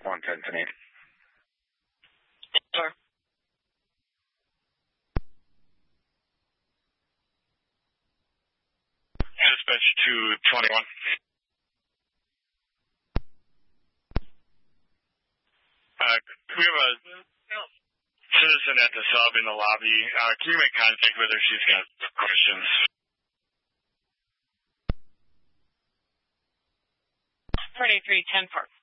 110 to 8. Sure. Dispatch 221. We have a citizen at the sub in the lobby. Can you make contact with her? She's got questions. 3310 Park.